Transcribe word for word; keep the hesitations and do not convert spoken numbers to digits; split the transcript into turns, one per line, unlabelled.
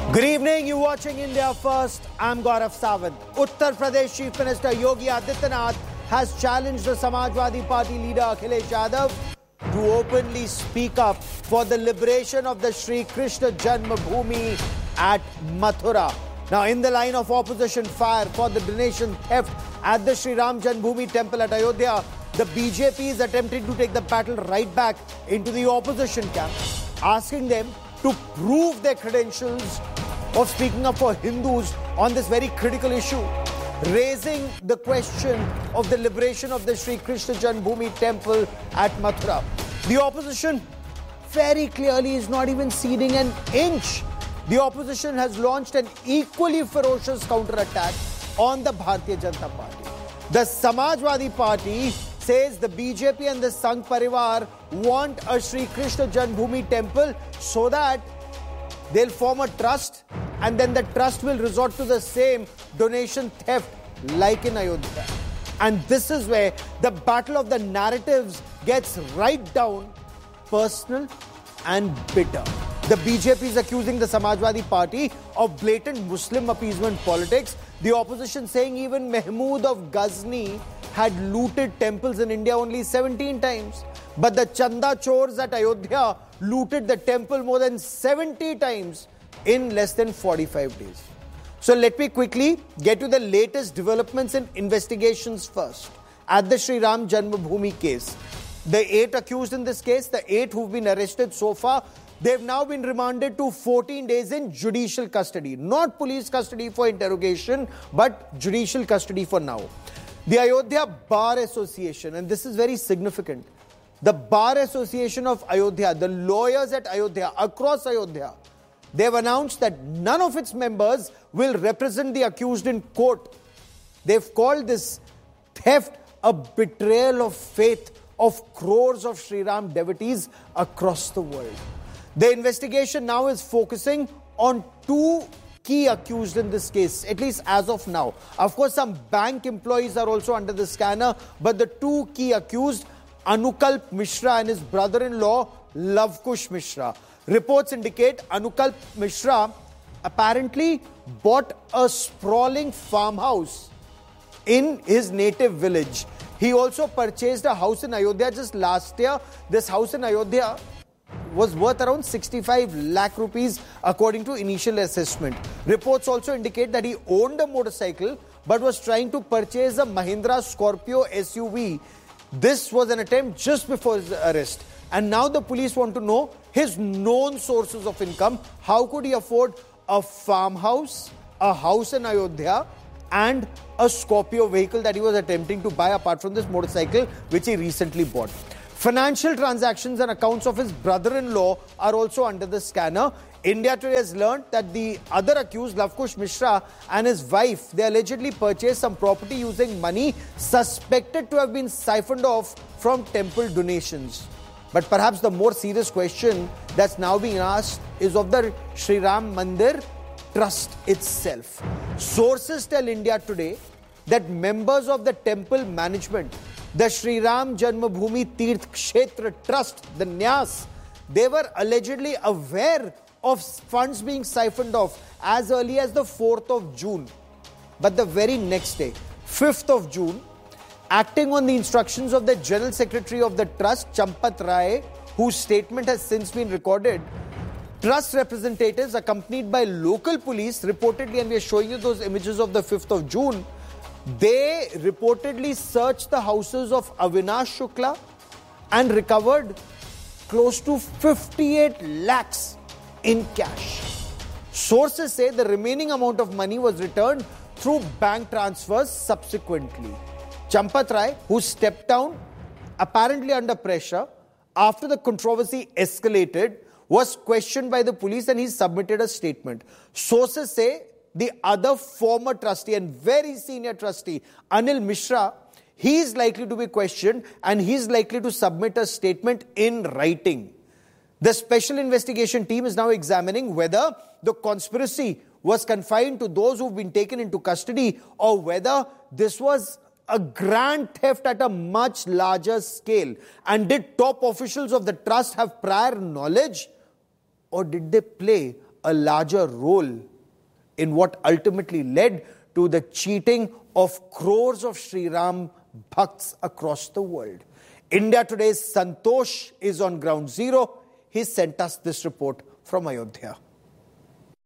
Good evening, you're watching India First. I'm Gaurav Sawant. Uttar Pradesh Chief Minister Yogi Adityanath has challenged the Samajwadi Party leader Akhilesh Yadav to openly speak up for the liberation of the Sri Krishna Janmabhoomi at Mathura. Now, in the line of opposition fire for the donation theft at the Sri Ram Janmabhoomi temple at Ayodhya, the B J P is attempting to take the battle right back into the opposition camp, asking them to prove their credentials of speaking up for Hindus on this very critical issue, raising the question of the liberation of the Sri Krishna Janmabhoomi temple at Mathura. The opposition very clearly is not even ceding an inch. The opposition has launched an equally ferocious counterattack on the Bharatiya Janata Party. The Samajwadi Party says the B J P and the Sangh Parivar want a Sri Krishna Janmabhoomi temple so that they'll form a trust, and then the trust will resort to the same donation theft like in Ayodhya. And this is where the battle of the narratives gets right down personal and bitter. The B J P is accusing the Samajwadi Party of blatant Muslim appeasement politics. The opposition saying even Mahmood of Ghazni had looted temples in India only seventeen times. But the Chanda Chors at Ayodhya looted the temple more than seventy times in less than forty-five days. So let me quickly get to the latest developments in investigations first. At the Sri Ram Janmabhoomi case, the eight accused in this case, the eight who've been arrested so far, they've now been remanded to fourteen days in judicial custody. Not police custody for interrogation, but judicial custody for now. The Ayodhya Bar Association, and this is very significant, the Bar Association of Ayodhya, the lawyers at Ayodhya, across Ayodhya, they've announced that none of its members will represent the accused in court. They've called this theft a betrayal of faith of crores of Sri Ram devotees across the world. The investigation now is focusing on two key accused in this case, at least as of now. Of course, some bank employees are also under the scanner, but the two key accused, Anukalp Mishra and his brother-in-law, Lavkush Mishra. Reports indicate Anukalp Mishra apparently bought a sprawling farmhouse in his native village. He also purchased a house in Ayodhya just last year. This house in Ayodhya was worth around sixty-five lakh rupees according to initial assessment. Reports also indicate that he owned a motorcycle but was trying to purchase a Mahindra Scorpio S U V. This was an attempt just before his arrest. And now the police want to know his known sources of income. How could he afford a farmhouse, a house in Ayodhya, and a Scorpio vehicle that he was attempting to buy apart from this motorcycle which he recently bought? Financial transactions and accounts of his brother-in-law are also under the scanner. India Today has learned that the other accused, Lavkush Mishra, and his wife, they allegedly purchased some property using money suspected to have been siphoned off from temple donations. But perhaps the more serious question that's now being asked is of the Sri Ram Mandir Trust itself. Sources tell India Today that members of the temple management, the Sri Ram Janmabhoomi Tirth Kshetra Trust, the Nyas, they were allegedly aware of funds being siphoned off as early as the fourth of June. But the very next day, fifth of June, acting on the instructions of the General Secretary of the Trust, Champat Rai, whose statement has since been recorded, Trust representatives accompanied by local police reportedly, and we are showing you those images of the fifth of June, they reportedly searched the houses of Avinash Shukla and recovered close to fifty-eight lakhs in cash. Sources say the remaining amount of money was returned through bank transfers subsequently. Champat Rai, who stepped down apparently under pressure after the controversy escalated, was questioned by the police and he submitted a statement. Sources say the other former trustee and very senior trustee, Anil Mishra, he is likely to be questioned and he is likely to submit a statement in writing. The special investigation team is now examining whether the conspiracy was confined to those who've been taken into custody or whether this was a grand theft at a much larger scale. And did top officials of the trust have prior knowledge, or did they play a larger role in what ultimately led to the cheating of crores of Sri Ram Bhakts across the world. India Today's Santosh is on ground zero. He sent us this report from Ayodhya.